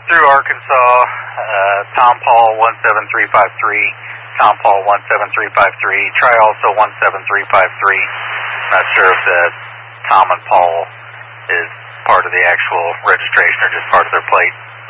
through Arkansas, Tom Paul 17353, Tom Paul 17353. Try also 17353. Not sure if the Tom and Paul is part of the actual registration or just part of their plate.